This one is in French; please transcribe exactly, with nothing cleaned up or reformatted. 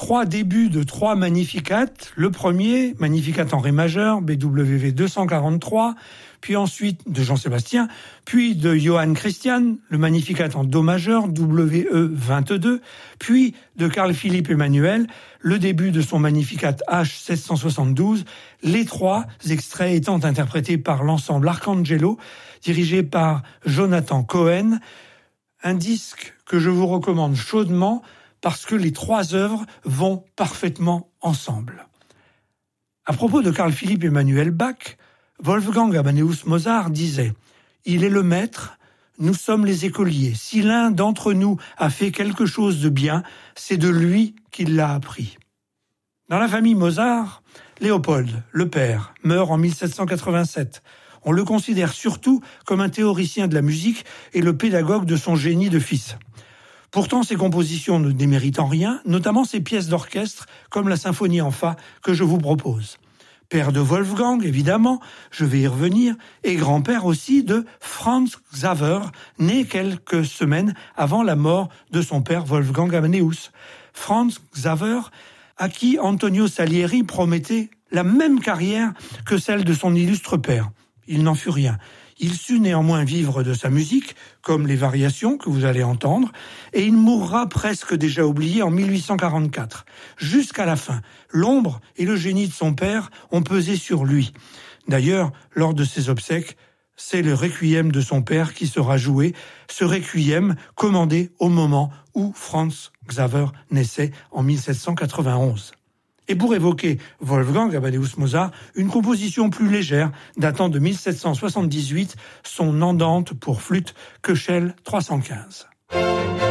trois débuts de trois Magnificat. Le premier, Magnificat en ré majeur, B W V deux cent quarante-trois, puis ensuite de Jean-Sébastien, puis de Johann Christian, le Magnificat en do majeur, W E vingt-deux, puis de Carl Philipp Emanuel, le début de son Magnificat H seize cent soixante-douze, les trois extraits étant interprétés par l'ensemble Arcangelo, dirigé par Jonathan Cohen, un disque que je vous recommande chaudement parce que les trois œuvres vont parfaitement ensemble. À propos de Carl Philipp Emanuel Bach, Wolfgang Amadeus Mozart disait « Il est le maître, nous sommes les écoliers. Si l'un d'entre nous a fait quelque chose de bien, c'est de lui qu'il l'a appris. » Dans la famille Mozart, Léopold, le père, meurt en mille sept cent quatre-vingt-sept. On le considère surtout comme un théoricien de la musique et le pédagogue de son génie de fils. Pourtant, ses compositions ne déméritent en rien, notamment ses pièces d'orchestre, comme la symphonie en fa que je vous propose. Père de Wolfgang, évidemment, je vais y revenir, et grand-père aussi de Franz Xaver, né quelques semaines avant la mort de son père Wolfgang Amadeus. Franz Xaver, à qui Antonio Salieri promettait la même carrière que celle de son illustre père. Il n'en fut rien. Il sut néanmoins vivre de sa musique, comme les variations que vous allez entendre, et il mourra presque déjà oublié en mille huit cent quarante-quatre. Jusqu'à la fin, l'ombre et le génie de son père ont pesé sur lui. D'ailleurs, lors de ses obsèques, c'est le requiem de son père qui sera joué, ce requiem commandé au moment où Franz Xaver naissait en mille sept cent quatre-vingt-onze. Et pour évoquer Wolfgang Amadeus Mozart, une composition plus légère datant de mille sept cent soixante-dix-huit, son andante pour flûte Köchel trois cent quinze.